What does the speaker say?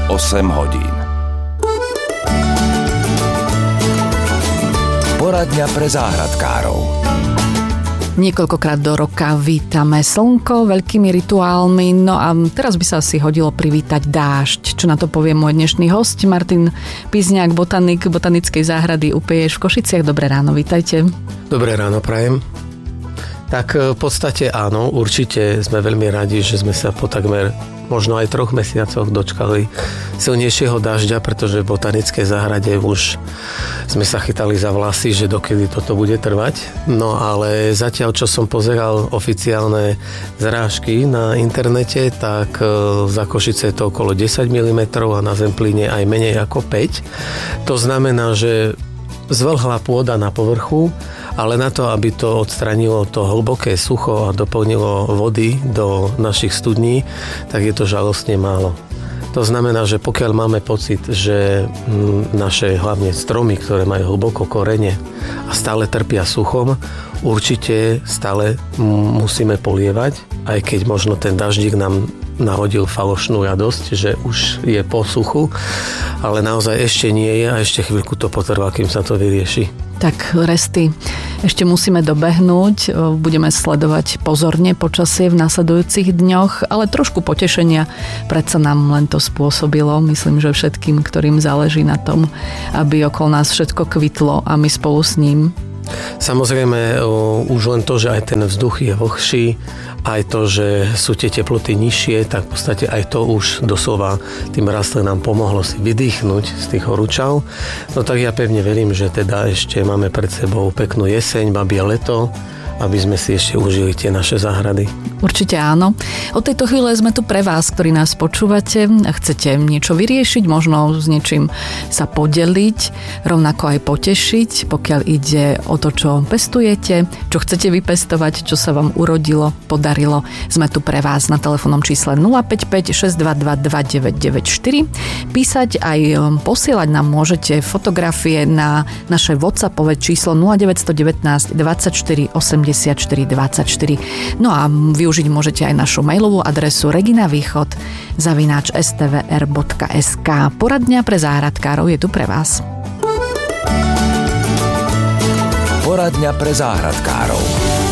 8 hodín. Poradňa pre záhradkárov. Niekoľkokrát do roka vítame slnko veľkými rituálmi, no a teraz by sa asi hodilo privítať dážď. Čo na to povie môj dnešný hosť, Martin Pizňák, botanik Botanickej záhrady Upeješ v Košiciach. Dobré ráno, vítajte. Dobré ráno, prajem. Tak v podstate áno, určite sme veľmi radi, že sme sa po takmer možno aj 3 mesiacoch dočkali silnejšieho dažďa, pretože v Botanickej záhrade už sme sa chytali za vlasy, že dokedy toto bude trvať. No ale zatiaľ, čo som pozeral oficiálne zrážky na internete, tak za Košice je to okolo 10 mm a na Zemplíne aj menej ako 5. To znamená, že zvlhla pôda na povrchu, ale na to, aby to odstranilo to hlboké sucho a doplnilo vody do našich studní, tak je to žalostne málo. To znamená, že pokiaľ máme pocit, že naše hlavne stromy, ktoré majú hlboko korene a stále trpia suchom, určite stále musíme polievať, aj keď možno ten daždík nám nahodil falošnú radosť, že už je po suchu, ale naozaj ešte nie je a ešte chvíľku to potrvá, kým sa to vyrieši. Tak resty ešte musíme dobehnúť, budeme sledovať pozorne počasie v nasledujúcich dňoch, ale trošku potešenia predsa nám len to spôsobilo. Myslím, že všetkým, ktorým záleží na tom, aby okolo nás všetko kvitlo a my spolu s ním. Samozrejme, už len to, že aj ten vzduch je vlhší, aj to, že sú tie teploty nižšie, tak v podstate aj to už doslova tým rastlinám pomohlo si vydýchnuť z tých horúčav. No tak ja pevne verím, že teda ešte máme pred sebou peknú jeseň, babie leto, aby sme si ešte užili tie naše záhrady. Určite áno. Od tejto chvíle sme tu pre vás, ktorí nás počúvate a chcete niečo vyriešiť, možno s niečím sa podeliť, rovnako aj potešiť, pokiaľ ide o to, čo pestujete, čo chcete vypestovať, čo sa vám urodilo, podarilo. Sme tu pre vás na telefónnom čísle 055 622 2994. Písať aj posielať nám môžete fotografie na naše WhatsAppové číslo 0919 24 84 24. No a využiť môžete aj našu mailovú adresu reginavýchod@stvr.sk. Poradňa pre záhradkárov je tu pre vás. Poradňa pre záhradkárov.